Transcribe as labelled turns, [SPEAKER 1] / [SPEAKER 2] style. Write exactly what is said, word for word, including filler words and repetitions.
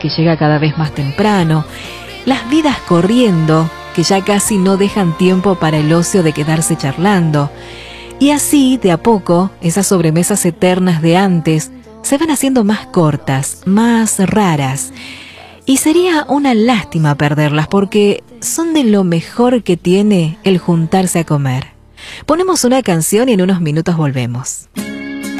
[SPEAKER 1] que llega cada vez más temprano, las vidas corriendo, que ya casi no dejan tiempo para el ocio de quedarse charlando. Y así, de a poco, esas sobremesas eternas de antes se van haciendo más cortas, más raras. Y sería una lástima perderlas porque son de lo mejor que tiene el juntarse a comer. Ponemos una canción y en unos minutos volvemos.